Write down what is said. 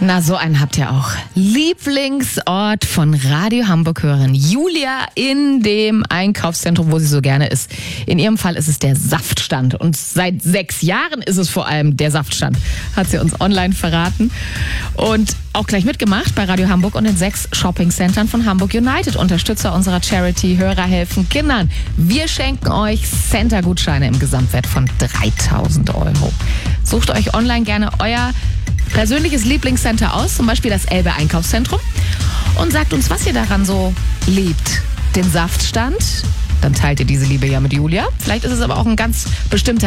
Na, so einen habt ihr auch. Lieblingsort von Radio Hamburg-Hörerin Julia in dem Einkaufszentrum, wo sie so gerne ist. In ihrem Fall ist es der Saftstand. Und seit 6 Jahren ist es vor allem der Saftstand, hat sie uns online verraten. Und auch gleich mitgemacht bei Radio Hamburg und den 6 Shoppingcentern von Hamburg United. Unterstützer unserer Charity Hörer helfen Kindern. Wir schenken euch Center-Gutscheine im Gesamtwert von 3.000 €. Sucht euch online gerne euer persönliches Lieblingscenter aus, zum Beispiel das Elbe Einkaufszentrum, und sagt uns, was ihr daran so liebt. Den Saftstand, dann teilt ihr diese Liebe ja mit Julia. Vielleicht ist es aber auch ein ganz bestimmter